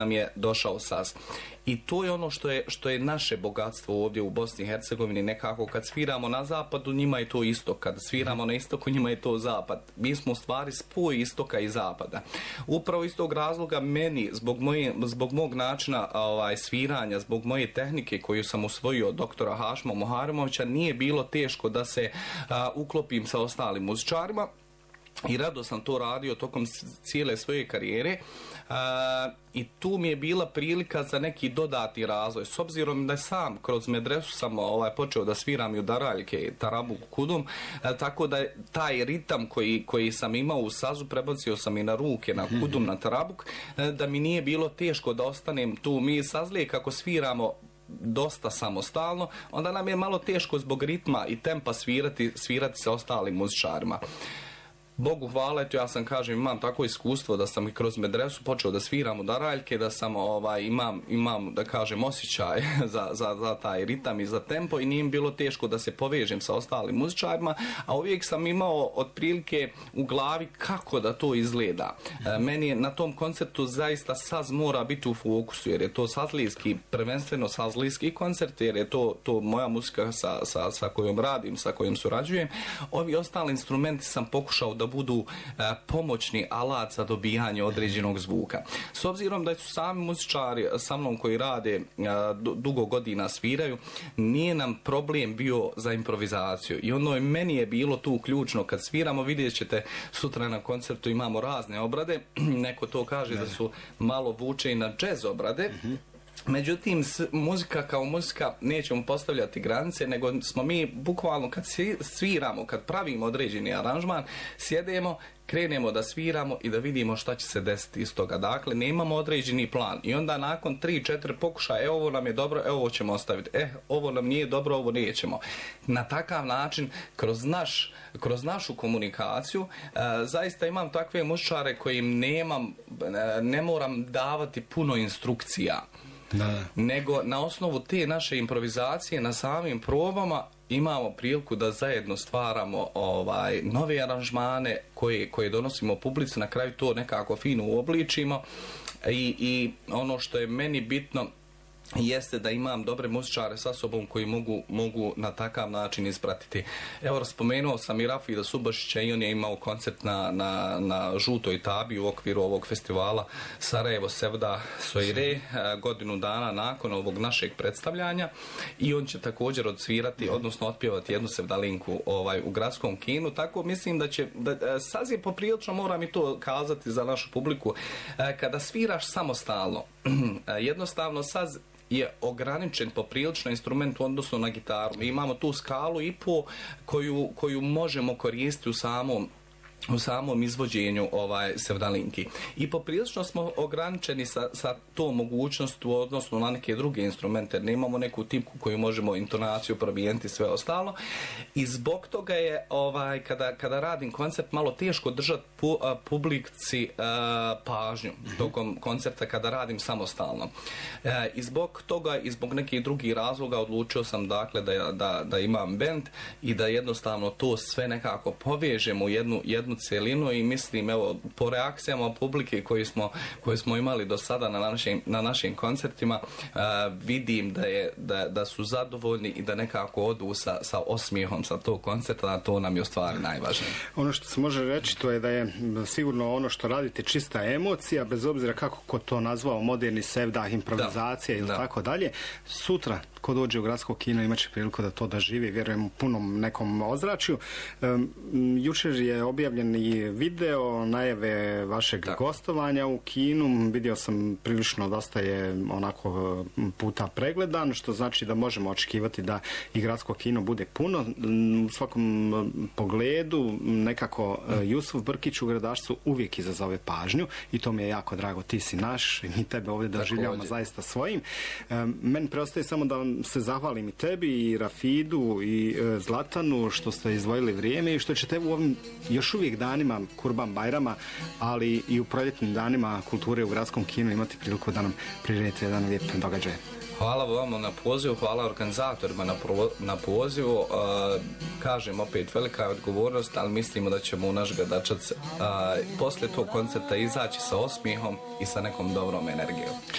nam je došao saz. I to je ono što je naše bogatstvo ovdje u Bosni i Hercegovini. Nekako kad sviramo na zapadu, njima je to istok. Kad sviramo na istoku, njima je to zapad. Mi smo u stvari spoj istoka i zapada. Upravo iz tog razloga meni, zbog mog načina sviranja, zbog moje tehnike koju sam usvojio od doktora Hašima Muharemovića, nije bilo teško da se uklopim sa ostalim muzičarima. I rado sam to radio tokom cijele svoje karijere i tu mi je bila prilika za neki dodatni razvoj. S obzirom da sam kroz medresu sam počeo da sviram i daraljke, tarabuk, kudum, tako da taj ritam koji sam imao u sazu prebacio sam i na ruke, na kudum, na tarabuk, da mi nije bilo teško da ostanem tu. Mi sazlije kako sviramo dosta samostalno, onda nam je malo teško zbog ritma i tempa svirati sa ostalim muzičarima. Bogu hvala, eto ja sam imam tako iskustvo da sam i kroz medresu počeo da sviram u daraljke, da sam imam da kažem osjećaj za taj ritam i za tempo i nije mi bilo teško da se povežem sa ostalim muzičarima, a uvijek sam imao otprilike u glavi kako da to izgleda. Meni na tom koncertu zaista saz mora biti u fokusu, jer je to sazlijski, prvenstveno sazlijski koncert, jer je to moja muzika sa kojom radim, sa kojom surađujem. Ovi ostali instrumenti sam pokušao da budu pomoćni alat za dobijanje određenog zvuka. S obzirom da su sami muzičari sa mnom koji rade dugo godina sviraju, nije nam problem bio za improvizaciju. I meni je bilo tu ključno kad sviramo, vidjet ćete sutra na koncertu imamo razne obrade, neko to kaže da su malo vuče i na džez obrade. Međutim, muzika kao muzika nećemo postavljati granice, nego smo mi bukvalno kad sviramo, kad pravimo određeni aranžman, sjedemo, krenemo da sviramo i da vidimo šta će se desiti iz toga. Dakle, nemamo određeni plan i onda nakon 3-4 pokušaja, ovo nam je dobro, ovo ćemo ostaviti, ovo nam nije dobro, ovo nećemo. Na takav način, kroz našu komunikaciju, zaista imam takve muzičare kojim ne moram davati puno instrukcija. Nego na osnovu te naše improvizacije na samim probama imamo priliku da zajedno stvaramo nove aranžmane koje donosimo publici, na kraju to nekako fino uobličimo i ono što je meni bitno jeste da imam dobre muzičare sa sobom koji mogu na takav način ispratiti. Evo, spomenuo sam i Rafida Subašića i on je imao koncert na Žutoj Tabi u okviru ovog festivala Sarajevo Sevda Soire godinu dana nakon ovog našeg predstavljanja i on će također odsvirati, odnosno otpjevati jednu sevdalinku u gradskom kinu, tako mislim da saz je poprilično, moram i to kazati za našu publiku, kada sviraš samostalno, jednostavno saz je ograničen poprilično instrument u odnosu na gitaru. Mi imamo tu skalu i po koju možemo koristiti u samom izvođenju sevdalinki. I poprilično smo ograničeni sa tom mogućnosti u odnosu na neke druge instrumente. Nemamo neku tipku koju možemo intonaciju promijeniti sve ostalo. I zbog toga je kada radim koncert malo teško držati publici pažnju tokom koncerta kada radim samostalno. I zbog toga i zbog nekih drugih razloga odlučio sam dakle da imam bend i da jednostavno to sve nekako povežemo u jednu celinu i mislim, evo, po reakcijama publike koje smo imali do sada na našim koncertima, vidim da su zadovoljni i da nekako odu sa osmijehom sa tog koncerta, a to nam je u stvari najvažnije. Ono što se može reći to je da je sigurno ono što radite čista emocija, bez obzira kako ko to nazvao, moderni sevdah, improvizacija ili tako dalje. Sutra ko dođe u gradsko kino imat će priliku da to doživi, vjerujem u punom nekom ozračju. Jučer je objavljen i video najave vašeg gostovanja u kinu. Vidio sam prilično dosta je onako puta pregledan, što znači da možemo očekivati da i gradsko kino bude puno. U svakom pogledu nekako Jusuf Brkić u Gradašcu uvijek izazove pažnju i to mi je jako drago. Ti si naš i mi tebe ovdje doživljavamo zaista svojim. Meni preostaje samo da se zahvalim i tebi i Rafidu i Zlatanu što ste izdvojili vrijeme i što ćete u ovim još uvijek danima Kurban Bajrama, ali i u proljetnim danima kulture u gradskom kinu imati priliku da nam priredite jedan lijep događaj. Hvala vama na pozivu, hvala organizatorima na pozivu. Kažem opet, velika je odgovornost, ali mislimo da ćemo u naš Gradačac poslije tog koncerta izaći sa osmijehom i sa nekom dobrom energijom.